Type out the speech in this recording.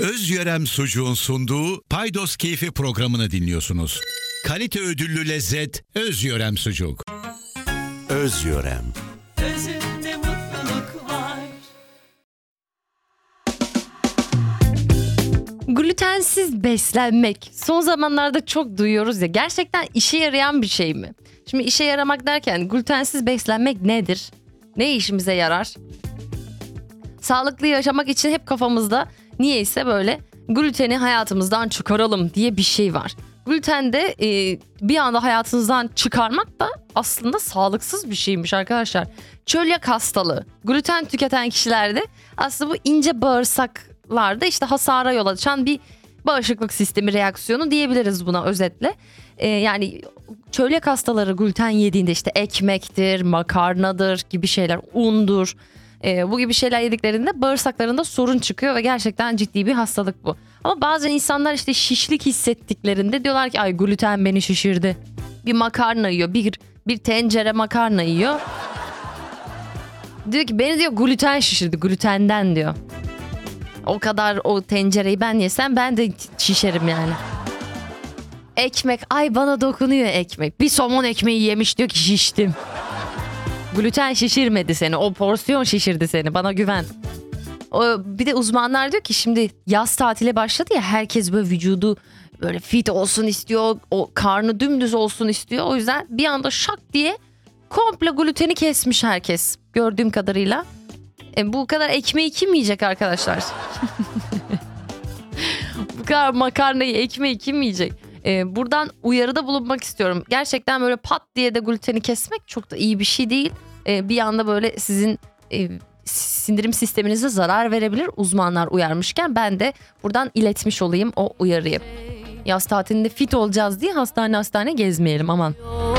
Özyörem Sucuğun sunduğu Paydos Keyfi programını dinliyorsunuz. Kalite ödüllü lezzet Özyörem Sucuk. Özyörem. Özünde mutluluk var. Glutensiz beslenmek son zamanlarda çok duyuyoruz ya, gerçekten işe yarayan bir şey mi? Şimdi işe yaramak derken glutensiz beslenmek nedir? Ne işimize yarar? Sağlıklı yaşamak için hep kafamızda niyeyse böyle gluteni hayatımızdan çıkaralım diye bir şey var. Gluten de bir anda hayatınızdan çıkarmak da aslında sağlıksız bir şeymiş arkadaşlar. Çölyak hastalığı, gluten tüketen kişilerde aslında bu ince bağırsaklarda işte hasara yol açan bir bağışıklık sistemi reaksiyonu diyebiliriz buna özetle. Yani çölyak hastaları gluten yediğinde işte ekmektir, makarnadır gibi şeyler, undur. Bu gibi şeyler yediklerinde bağırsaklarında sorun çıkıyor ve gerçekten ciddi bir hastalık bu. Ama bazen insanlar işte şişlik hissettiklerinde diyorlar ki ay gluten beni şişirdi. Bir makarna yiyor, bir tencere makarna yiyor. Diyor ki beni diyor gluten şişirdi, glutenden diyor. O kadar o tencereyi ben yesem ben de şişerim yani. Ekmek, ay bana dokunuyor ekmek. Bir somon ekmeği yemiş diyor ki şiştim. Gluten şişirmedi seni, o porsiyon şişirdi seni, bana güven. Bir de uzmanlar diyor ki şimdi yaz tatile başladı ya, herkes böyle vücudu böyle fit olsun istiyor, o karnı dümdüz olsun istiyor. O yüzden bir anda şak diye komple gluteni kesmiş herkes gördüğüm kadarıyla. Bu kadar ekmeği kim yiyecek arkadaşlar? Bu kadar makarnayı, ekmeği kim yiyecek? Buradan uyarıda bulunmak istiyorum. Gerçekten böyle pat diye de gluteni kesmek çok da iyi bir şey değil. Bir anda böyle sizin sindirim sisteminize zarar verebilir. Uzmanlar uyarmışken ben de buradan iletmiş olayım o uyarıyı. Yaz tatilinde fit olacağız diye hastane gezmeyelim aman.